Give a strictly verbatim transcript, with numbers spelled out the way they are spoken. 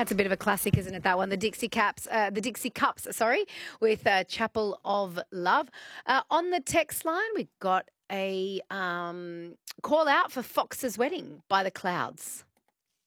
That's a bit of a classic, isn't it, that one? The Dixie Caps, uh, the Dixie Cups, sorry, with uh, Chapel of Love. Uh, on the text line, we've got a um, call out for Fox's Wedding by the Clouds.